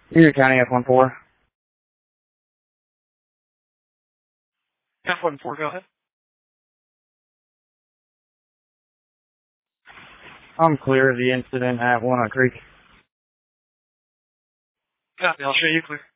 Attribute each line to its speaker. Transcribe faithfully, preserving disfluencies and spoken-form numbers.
Speaker 1: Union County F one four.
Speaker 2: F one four, go ahead.
Speaker 1: I'm clear of the incident at Walnut Creek.
Speaker 2: Copy, I'll show you clear.